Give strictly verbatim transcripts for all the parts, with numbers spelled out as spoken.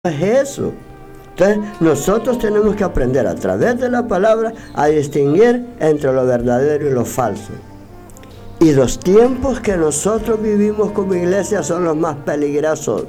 es eso. Entonces nosotros tenemos que aprender a través de la palabra a distinguir entre lo verdadero y lo falso. Y los tiempos que nosotros vivimos como iglesia son los más peligrosos,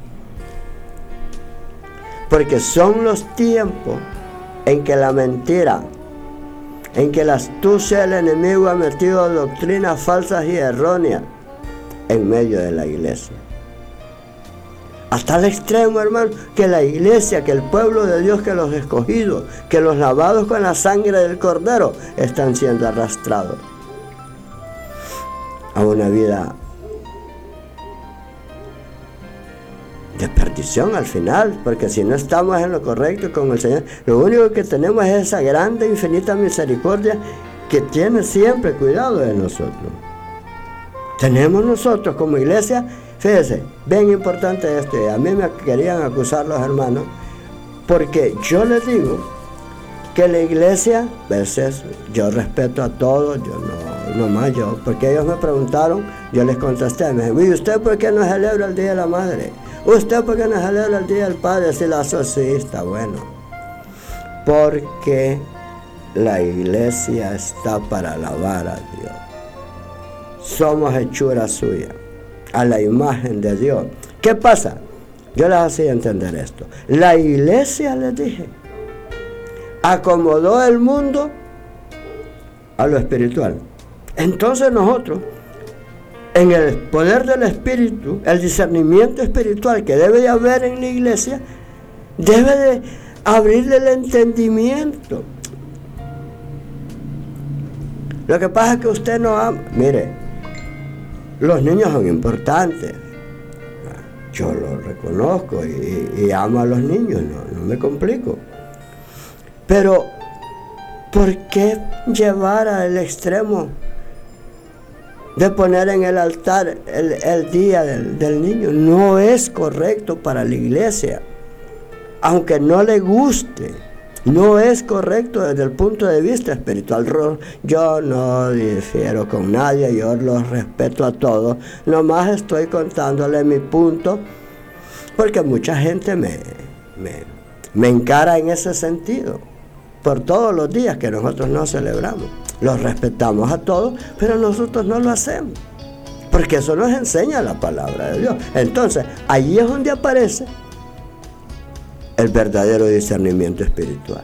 porque son los tiempos en que la mentira, en que la astucia del enemigo ha metido doctrinas falsas y erróneas en medio de la iglesia. Hasta el extremo, hermano, que la iglesia, que el pueblo de Dios, que los escogidos, que los lavados con la sangre del Cordero están siendo arrastrados a una vida de perdición al final, porque si no estamos en lo correcto con el Señor, lo único que tenemos es esa grande, infinita misericordia que tiene siempre cuidado de nosotros. Tenemos nosotros como iglesia, fíjese, bien importante esto, y a mí me querían acusar los hermanos, porque yo les digo que la iglesia, veces yo respeto a todos, yo no, no más yo, porque ellos me preguntaron, yo les contesté, me dijeron, ¿y usted por qué no celebra el Día de la Madre? ¿Usted por qué no celebra el Día del Padre? Si la asociista, bueno, porque la iglesia está para alabar a Dios. Somos hechura suya, a la imagen de Dios. ¿Qué pasa? Yo les hacía entender esto. La iglesia, les dije, acomodó el mundo a lo espiritual. Entonces nosotros, en el poder del Espíritu, el discernimiento espiritual que debe de haber en la iglesia, debe de abrirle el entendimiento. Lo que pasa es que usted no ama. Mire, los niños son importantes. Yo lo reconozco y, y amo a los niños, no, no me complico. Pero, ¿por qué llevar al extremo de poner en el altar el, el día del, del niño? No es correcto para la iglesia. Aunque no le guste, no es correcto desde el punto de vista espiritual. Yo no difiero con nadie, yo los respeto a todos. Nomás estoy contándole mi punto, porque mucha gente me, me, me encara en ese sentido. Por todos los días que nosotros no celebramos. Los respetamos a todos, pero nosotros no lo hacemos, porque eso nos enseña la palabra de Dios. Entonces, allí es donde aparece el verdadero discernimiento espiritual.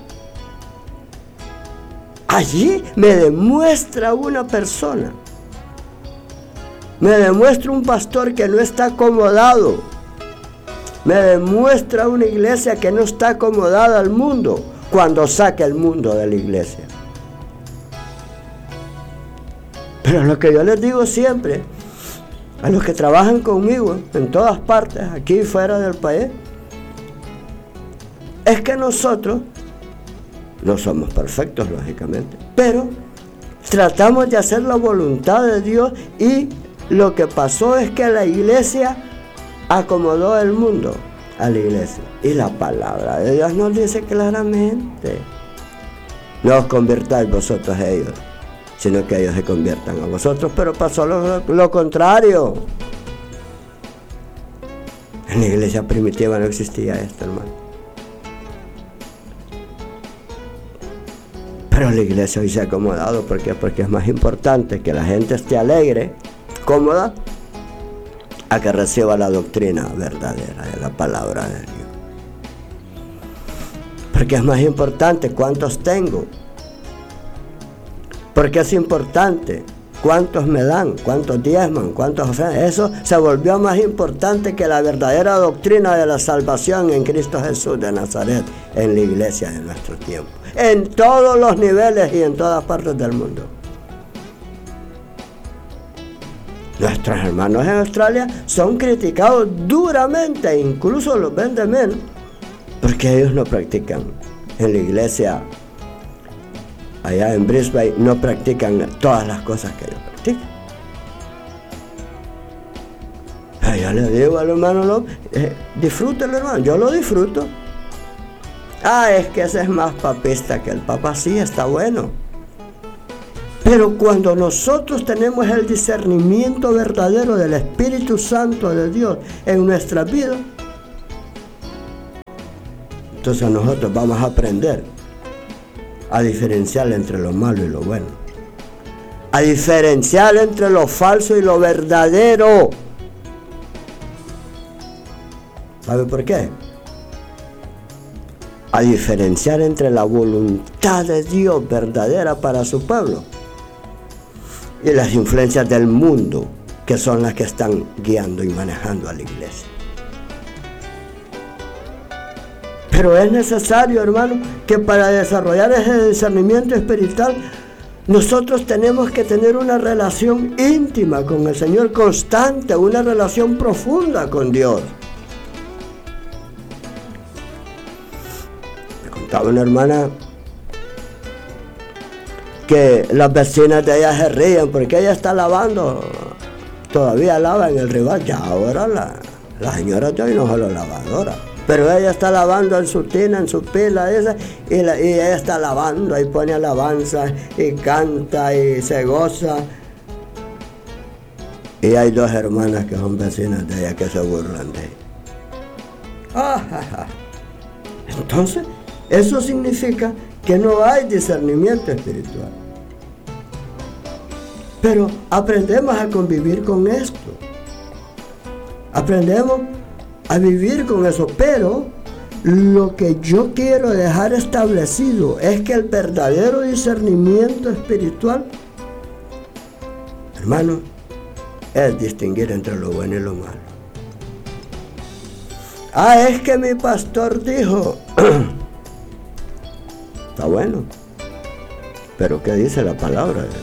Allí me demuestra una persona, me demuestra un pastor que no está acomodado, me demuestra una iglesia que no está acomodada al mundo cuando saca el mundo de la iglesia. Pero lo que yo les digo siempre a los que trabajan conmigo en todas partes, aquí y fuera del país, es que nosotros no somos perfectos, lógicamente, pero tratamos de hacer la voluntad de Dios, y lo que pasó es que la iglesia acomodó el mundo a la iglesia. Y la palabra de Dios nos dice claramente: no os convirtáis vosotros a ellos, sino que ellos se conviertan a vosotros. Pero pasó lo, lo contrario. En la iglesia primitiva no existía esto, hermano. Pero la iglesia hoy se ha acomodado. ¿Por qué? Porque es más importante que la gente esté alegre, cómoda, a que reciba la doctrina verdadera de la palabra de Dios. Porque es más importante cuántos tengo. Porque es importante cuántos me dan, cuántos diezman, cuántos ofrendan. Eso se volvió más importante que la verdadera doctrina de la salvación en Cristo Jesús de Nazaret en la iglesia de nuestro tiempo. En todos los niveles y en todas partes del mundo. Nuestros hermanos en Australia son criticados duramente, incluso los ven de menos, porque ellos no practican. En la iglesia allá en Brisbane no practican todas las cosas que ellos practican. Pero yo le digo al hermano, no, eh, disfrútelo, hermano, yo lo disfruto. Ah, es que ese es más papista que el Papa. Sí, está bueno. Pero cuando nosotros tenemos el discernimiento verdadero del Espíritu Santo de Dios en nuestra vida, Entonces nosotros vamos a aprender a diferenciar entre lo malo y lo bueno, a diferenciar entre lo falso y lo verdadero. ¿Sabe por qué? A diferenciar entre la voluntad de Dios verdadera para su pueblo y las influencias del mundo, que son las que están guiando y manejando a la iglesia. Pero es necesario, hermano, que para desarrollar ese discernimiento espiritual, nosotros tenemos que tener una relación íntima con el Señor, constante, una relación profunda con Dios. Me contaba una hermana que las vecinas de ella se ríen porque ella está lavando, todavía lava en el rival, ya ahora la, la señora de hoy no es la lavadora. Pero ella está lavando en su tina, en su pila esa, y, la, y ella está lavando, y pone alabanza, y canta, y se goza. Y hay dos hermanas que son vecinas de ella que se burlan de ella. Ah, ja, ja. Entonces, eso significa que no hay discernimiento espiritual. Pero aprendemos a convivir con esto. Aprendemos a vivir con eso, pero lo que yo quiero dejar establecido es que el verdadero discernimiento espiritual, hermano, es distinguir entre lo bueno y lo malo. Ah, es que mi pastor dijo, está bueno, pero ¿qué dice la palabra de Dios?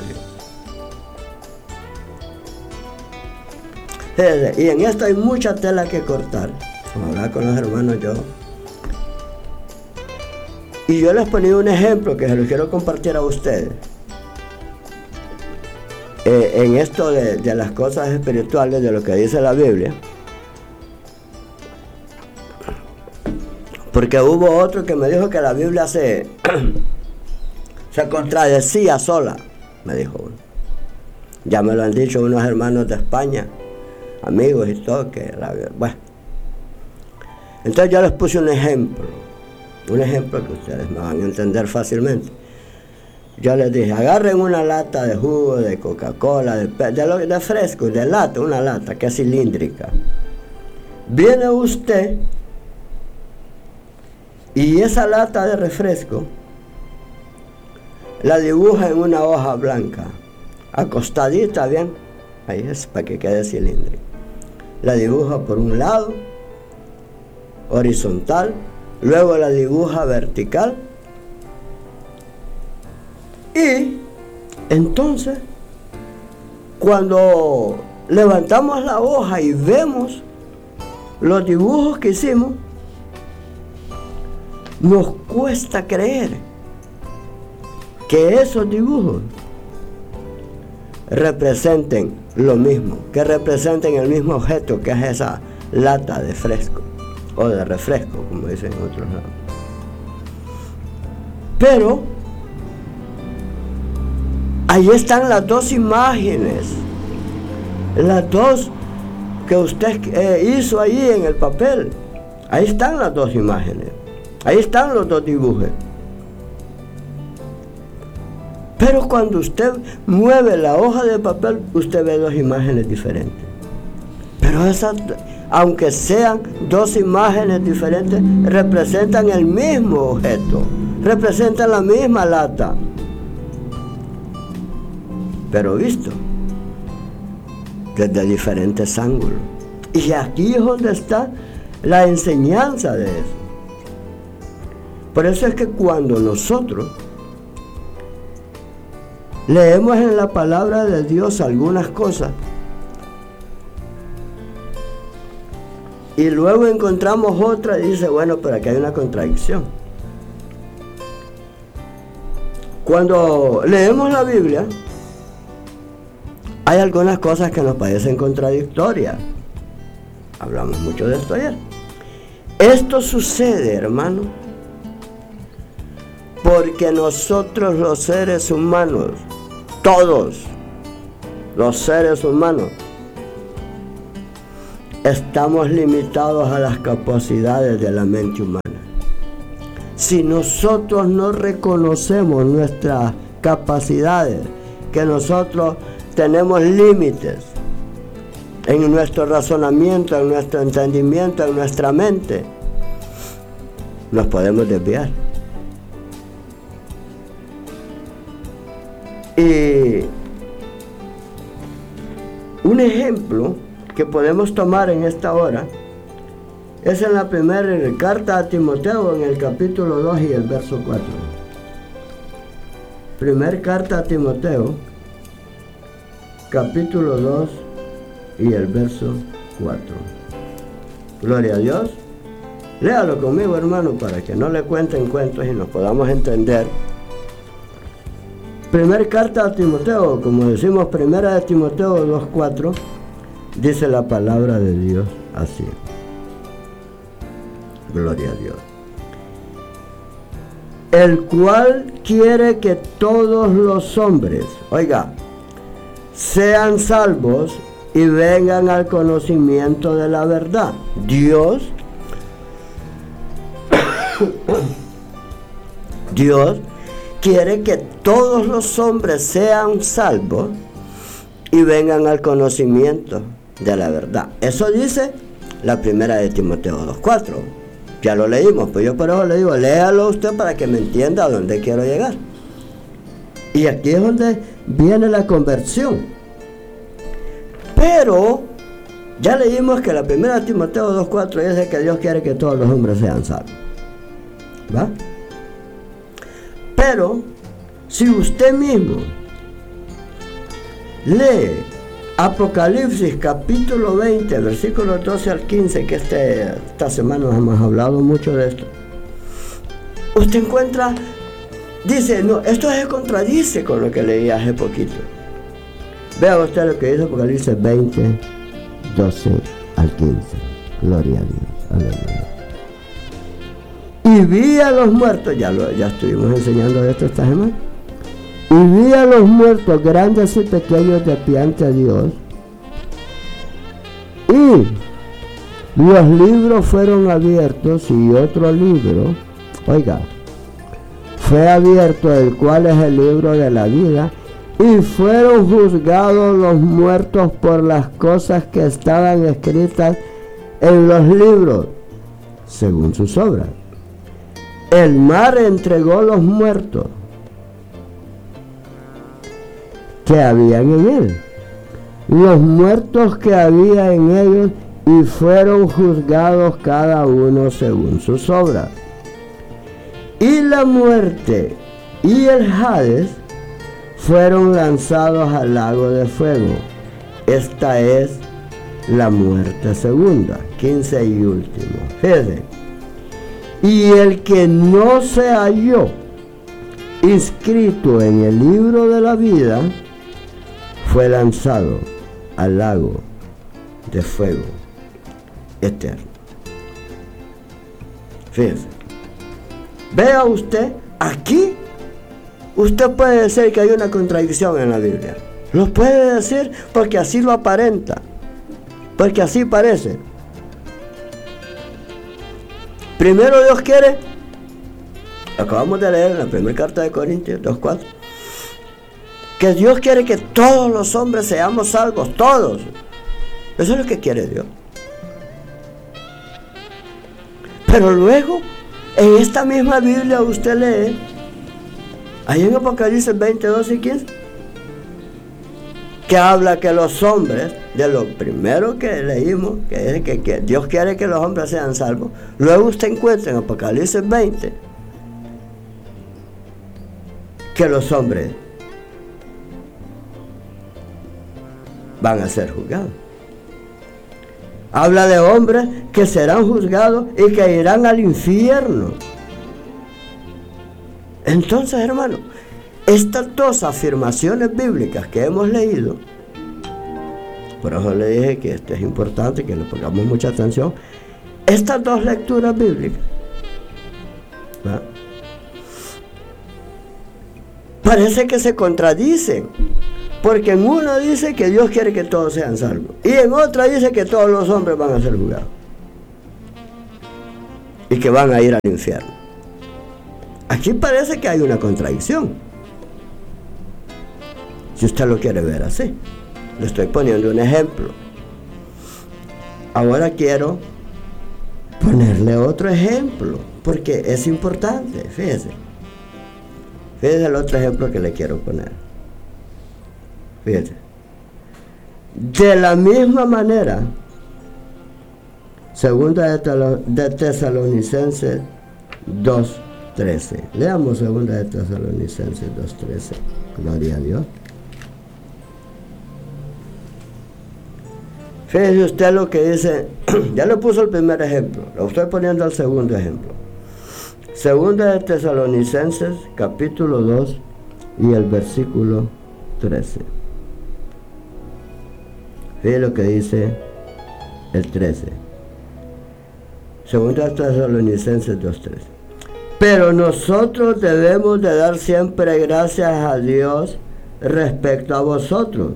Y en esto hay mucha tela que cortar. Como hablar con los hermanos yo. Y yo les ponía un ejemplo que se lo quiero compartir a ustedes. Eh, en esto de, de las cosas espirituales, de lo que dice la Biblia. Porque hubo otro que me dijo que la Biblia se, se contradecía sola, me dijo uno. Ya me lo han dicho unos hermanos de España, amigos y todo, que la, bueno. Entonces yo les puse un ejemplo, un ejemplo que ustedes me van a entender fácilmente. Yo les dije, agarren una lata de jugo, de Coca-Cola, de, de, de fresco, de lata, una lata que es cilíndrica. Viene usted y esa lata de refresco la dibuja en una hoja blanca, acostadita bien, ahí es para que quede cilíndrica. La dibuja por un lado, horizontal, luego la dibuja vertical, y entonces cuando levantamos la hoja y vemos los dibujos que hicimos, nos cuesta creer que esos dibujos representen lo mismo, que representen el mismo objeto que es esa lata de fresco o de refresco, como dicen en otros lados. Pero ahí están las dos imágenes, las dos que usted eh, hizo ahí en el papel. Ahí están las dos imágenes, ahí están los dos dibujos. Pero cuando usted mueve la hoja de papel, usted ve dos imágenes diferentes. Pero esas, aunque sean dos imágenes diferentes, representan el mismo objeto, representan la misma lata. Pero visto desde diferentes ángulos. Y aquí es donde está la enseñanza de eso. Por eso es que cuando nosotros leemos en la palabra de Dios algunas cosas y luego encontramos otra y dice, bueno, pero aquí hay una contradicción. Cuando leemos la Biblia, hay algunas cosas que nos parecen contradictorias. Hablamos mucho de esto ayer. Esto sucede, hermano, porque nosotros los seres humanos, todos los seres humanos, estamos limitados a las capacidades de la mente humana. si nosotros no reconocemos nuestras capacidades, que nosotros tenemos límites en nuestro razonamiento, en nuestro entendimiento, en nuestra mente, nos podemos desviar. Y un ejemplo que podemos tomar en esta hora es en la primera carta a Timoteo, en el capítulo dos y el verso cuatro. Primer carta a Timoteo, capítulo dos y el verso cuatro. Gloria a Dios. Léalo conmigo, hermano, para que no le cuenten cuentos y nos podamos entender. Primer carta a Timoteo, como decimos, primera de Timoteo dos cuatro, dice la palabra de Dios así. Gloria a Dios. El cual quiere que todos los hombres, oiga, sean salvos y vengan al conocimiento de la verdad. Dios, Dios quiere que todos los hombres sean salvos y vengan al conocimiento de la verdad. Eso dice la primera de Timoteo dos cuatro. Ya lo leímos, pues yo por eso le digo, léalo usted para que me entienda a dónde quiero llegar. Y aquí es donde viene la conversión. Pero ya leímos que la primera de Timoteo dos cuatro dice que Dios quiere que todos los hombres sean salvos. ¿Va? Pero si usted mismo lee Apocalipsis capítulo veinte, versículos doce al quince, que este, esta semana nos hemos hablado mucho de esto, usted encuentra, dice, no, esto se contradice con lo que leí hace poquito. Vea usted lo que dice Apocalipsis veinte, doce al quince. Gloria a Dios, aleluya. Y vi a los muertos, ya, lo, ya estuvimos enseñando de esto esta semana. Y vi a los muertos, grandes y pequeños, de pie ante Dios. Y los libros fueron abiertos, y otro libro, oiga, fue abierto, el cual es el libro de la vida. Y fueron juzgados los muertos por las cosas que estaban escritas en los libros, según sus obras. El mar entregó los muertos que habían en él, los muertos que había en ellos, y fueron juzgados cada uno según sus obras. Y la muerte y el Hades fueron lanzados al lago de fuego. Esta es la muerte segunda, quince y último. Fíjense. Y el que no se halló inscrito en el libro de la vida fue lanzado al lago de fuego eterno. Fíjense. Vea usted, aquí usted puede decir que hay una contradicción en la Biblia. Lo puede decir porque así lo aparenta, porque así parece. Primero Dios quiere, acabamos de leer en la primera carta de Corintios dos cuatro, que Dios quiere que todos los hombres seamos salvos, todos. Eso es lo que quiere Dios. Pero luego, en esta misma Biblia usted lee, ahí en Apocalipsis veinte, doce y quince, que habla que los hombres, de lo primero que leímos, que es que, que Dios quiere que los hombres sean salvos. Luego usted encuentra en Apocalipsis veinte que los hombres van a ser juzgados. Habla de hombres que serán juzgados y que irán al infierno. Entonces, hermano, estas dos afirmaciones bíblicas que hemos leído, por eso le dije que esto es importante, que le pongamos mucha atención, estas dos lecturas bíblicas, ¿verdad?, parece que se contradicen, porque en una dice que Dios quiere que todos sean salvos, y en otra dice que todos los hombres van a ser juzgados y que van a ir al infierno. Aquí parece que hay una contradicción, si usted lo quiere ver así. Le estoy poniendo un ejemplo. Ahora quiero ponerle otro ejemplo, porque es importante. Fíjese. Fíjese el otro ejemplo que le quiero poner. Fíjese. De la misma manera, segunda de Tesalonicenses dos trece. Leamos segunda de Tesalonicenses dos trece. Gloria a Dios. Fíjese usted lo que dice. Ya le puso el primer ejemplo, lo estoy poniendo el segundo ejemplo. Segunda de Tesalonicenses capítulo dos y el versículo trece. Fíjese lo que dice el trece. Segunda de Tesalonicenses dos trece. Pero nosotros debemos de dar siempre gracias a Dios respecto a vosotros,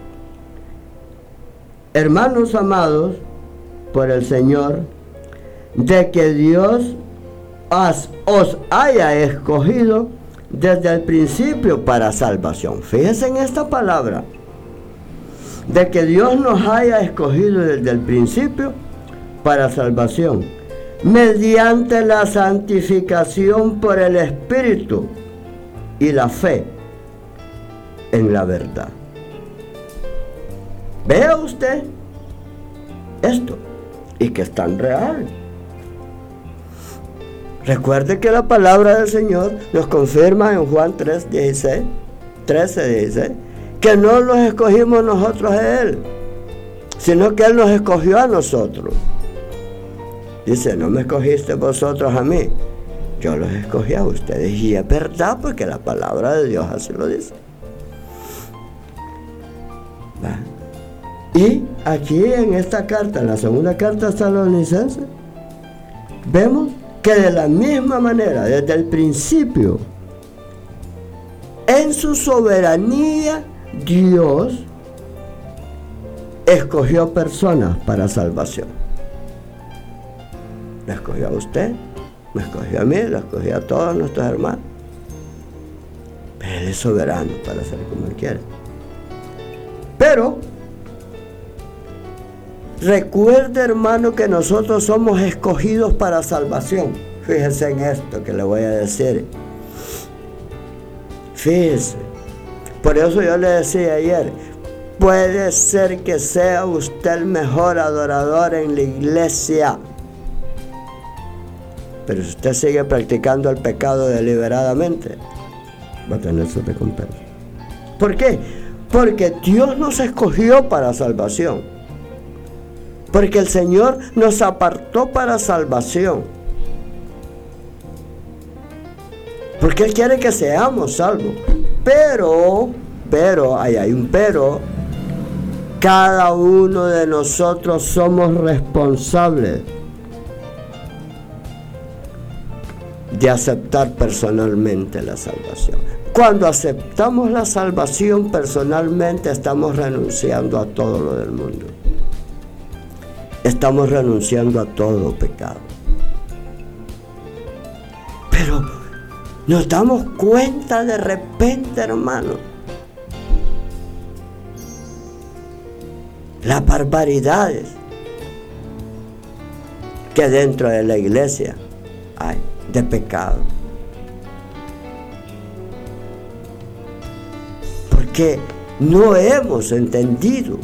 hermanos amados por el Señor, de que Dios os, os haya escogido desde el principio para salvación. Fíjense en esta palabra, de que Dios nos haya escogido desde el principio para salvación, mediante la santificación por el Espíritu y la fe en la verdad. Vea usted esto, y que es tan real. Recuerde que la palabra del Señor nos confirma en Juan tres dieciséis, trece dieciséis, que no los escogimos nosotros a Él, sino que Él nos escogió a nosotros. Dice, no me escogiste vosotros a mí, yo los escogí a ustedes. Y es verdad, porque la palabra de Dios así lo dice. ¿Va? Y aquí en esta carta, en la segunda carta Tesalonicenses, vemos que de la misma manera, desde el principio, en su soberanía, Dios escogió personas para salvación. La escogió a usted, me escogió a mí, la escogió a todos nuestros hermanos. Pero Él es soberano para hacer como Él quiere. Pero recuerde, hermano, que nosotros somos escogidos para salvación. Fíjese en esto que le voy a decir. Fíjese. Por eso yo le decía ayer, puede ser que sea usted el mejor adorador en la iglesia, pero si usted sigue practicando el pecado deliberadamente, va a tener su recompensa. ¿Por qué? Porque Dios nos escogió para salvación. Porque el Señor nos apartó para salvación. Porque Él quiere que seamos salvos. Pero, pero, ahí hay un pero, cada uno de nosotros somos responsables de aceptar personalmente la salvación. Cuando aceptamos la salvación personalmente, estamos renunciando a todo lo del mundo. Estamos renunciando a todo pecado. Pero nos damos cuenta de repente, hermano, las barbaridades que dentro de la iglesia hay de pecado. Porque no hemos entendido.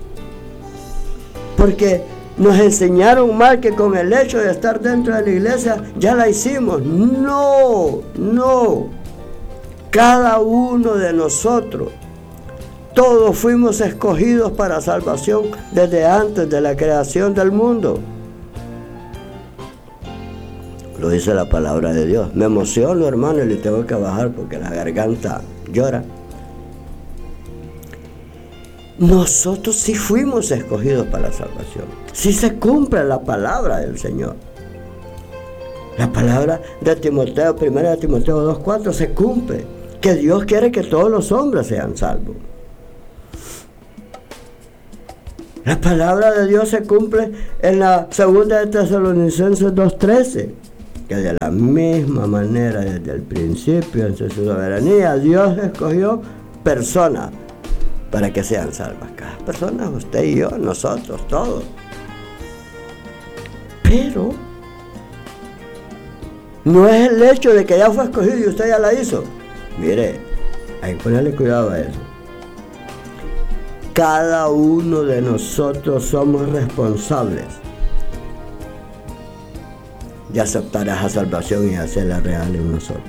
Porque nos enseñaron mal que con el hecho de estar dentro de la iglesia ya la hicimos. No, no. Cada uno de nosotros, todos fuimos escogidos para salvación desde antes de la creación del mundo. Lo dice la palabra de Dios. Me emociono, hermano, y le tengo que bajar porque la garganta llora. Nosotros sí fuimos escogidos para la salvación. Sí se cumple la palabra del Señor. La palabra de Timoteo, primera de Timoteo dos cuatro, se cumple. Que Dios quiere que todos los hombres sean salvos. La palabra de Dios se cumple en la segunda de Tesalonicenses dos trece. que de la misma manera desde el principio en su soberanía Dios escogió personas para que sean salvas. Cada persona, usted y yo, nosotros, todos. Pero no es el hecho de que ya fue escogido y usted ya la hizo. Mire, hay que ponerle cuidado a eso. Cada uno de nosotros somos responsables de aceptar esa salvación y hacerla real en nosotros.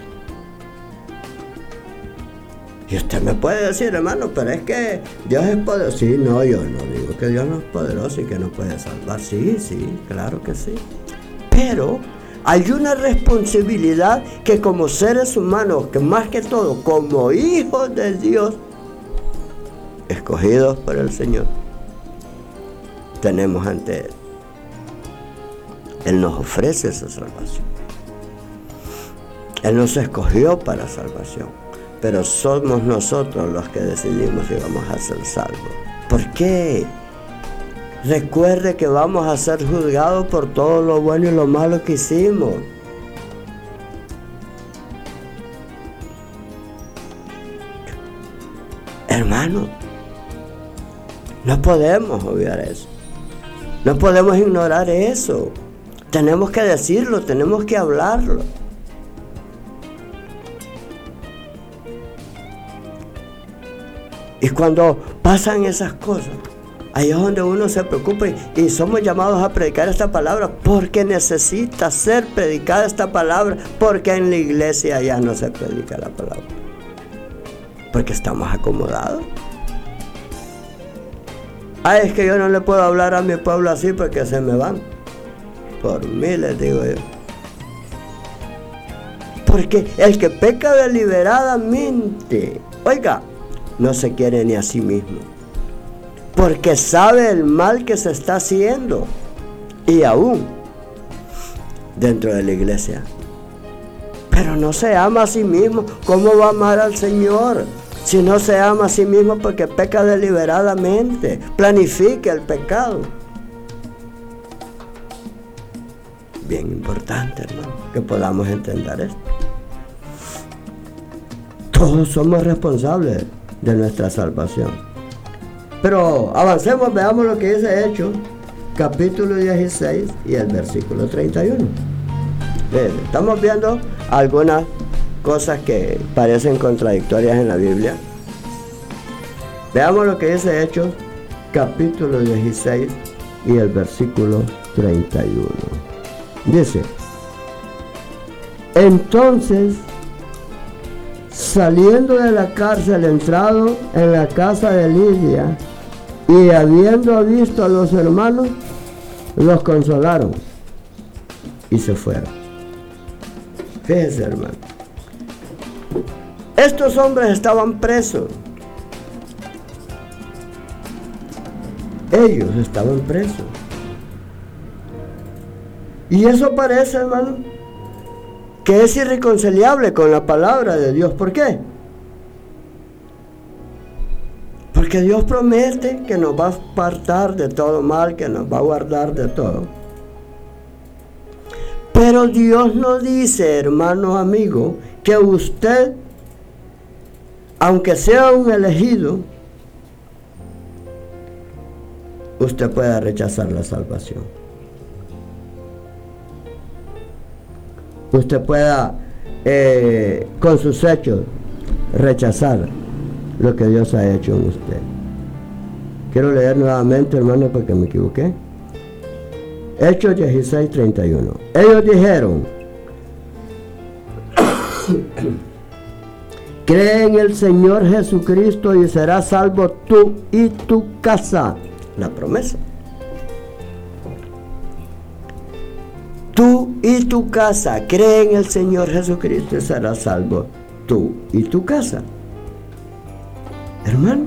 Y usted me puede decir, hermano, pero es que Dios es poderoso. Sí, no, yo no digo que Dios no es poderoso y que no puede salvar. Sí, sí, claro que sí. Pero hay una responsabilidad que como seres humanos, que más que todo, como hijos de Dios, escogidos por el Señor, tenemos ante Él. Él nos ofrece esa salvación. Él nos escogió para salvación, pero somos nosotros los que decidimos si vamos a ser salvos. ¿Por qué? Recuerde que vamos a ser juzgados por todo lo bueno y lo malo que hicimos. Hermano, no podemos obviar eso. No podemos ignorar eso. Tenemos que decirlo, tenemos que hablarlo. Y cuando pasan esas cosas, ahí es donde uno se preocupa y, y somos llamados a predicar esta palabra porque necesita ser predicada esta palabra, porque en la iglesia ya no se predica la palabra. Porque estamos acomodados. Ay, es que yo no le puedo hablar a mi pueblo así porque se me van. Por mí les digo yo. Porque el que peca deliberadamente, oiga, no se quiere ni a sí mismo. Porque sabe el mal que se está haciendo. Y aún dentro de la iglesia. Pero no se ama a sí mismo. ¿Cómo va a amar al Señor? Si no se ama a sí mismo porque peca deliberadamente. Planifica el pecado. Bien importante, hermano, que podamos entender esto. Todos somos responsables de nuestra salvación. Pero avancemos, veamos lo que dice Hechos, capítulo dieciséis y el versículo treinta y uno. Bien, estamos viendo algunas cosas que parecen contradictorias en la Biblia. Veamos lo que dice Hechos, capítulo dieciséis y el versículo treinta y uno. Dice: entonces, saliendo de la cárcel, entrado en la casa de Lidia, y habiendo visto a los hermanos, los consolaron y se fueron. Fíjense, hermano, estos hombres estaban presos. Ellos estaban presos. Y eso parece, hermano, que es irreconciliable con la palabra de Dios. ¿Por qué? Porque Dios promete que nos va a apartar de todo mal, que nos va a guardar de todo. Pero Dios no dice, hermano amigo, que usted, aunque sea un elegido, usted pueda rechazar la salvación. Usted pueda, eh, con sus hechos, rechazar lo que Dios ha hecho en usted. Quiero leer nuevamente, hermano, porque me equivoqué. Hechos dieciséis, treinta y uno. Ellos dijeron: cree en el Señor Jesucristo y serás salvo tú y tu casa. La promesa. Tú y tu casa, cree en el Señor Jesucristo y serás salvo tú y tu casa. Hermano,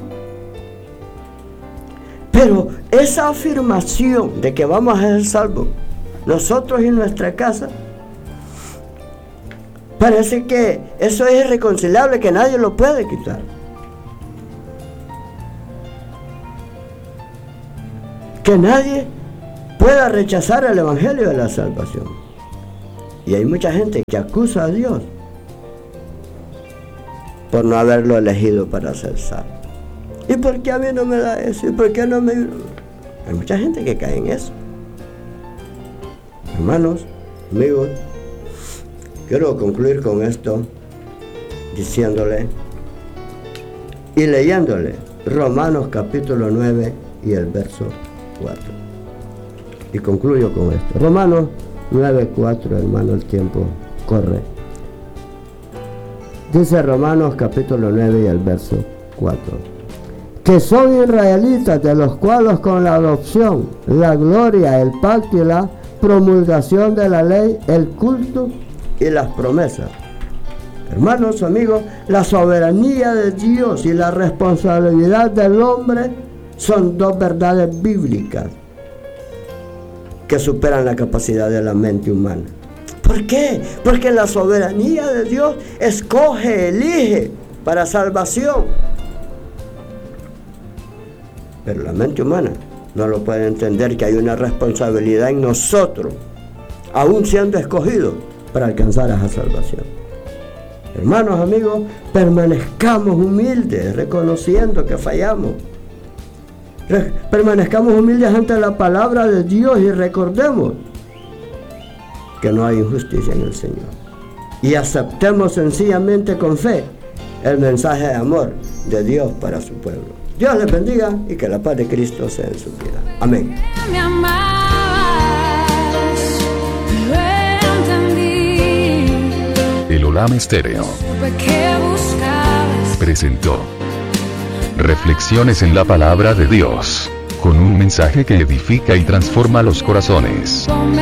pero esa afirmación de que vamos a ser salvos nosotros y nuestra casa, parece que eso es irreconciliable, que nadie lo puede quitar. Que nadie pueda rechazar el evangelio de la salvación. Y hay mucha gente que acusa a Dios por no haberlo elegido para ser salvo. ¿Y por qué a mí no me da eso? ¿Y por qué no me...? Hay mucha gente que cae en eso. Hermanos, amigos, quiero concluir con esto diciéndole y leyéndole Romanos capítulo nueve y el verso cuatro. Y concluyo con esto. Romanos nueve, cuatro, hermano, el tiempo corre. Dice Romanos capítulo nueve y el verso cuatro. Que son israelitas, de los cuales con la adopción, la gloria, el pacto y la promulgación de la ley, el culto y las promesas. Hermanos, amigos, la soberanía de Dios y la responsabilidad del hombre son dos verdades bíblicas que superan la capacidad de la mente humana. ¿Por qué? Porque la soberanía de Dios escoge, elige para salvación. Pero la mente humana no lo puede entender, que hay una responsabilidad en nosotros, aún siendo escogidos, para alcanzar esa salvación. Hermanos, amigos, permanezcamos humildes, reconociendo que fallamos. Re- permanezcamos humildes ante la palabra de Dios y recordemos que no hay injusticia en el Señor. Y aceptemos sencillamente con fe el mensaje de amor de Dios para su pueblo. Dios les bendiga y que la paz de Cristo sea en su vida. Amén. El Olam Estéreo presentó Reflexiones en la Palabra de Dios, con un mensaje que edifica y transforma los corazones.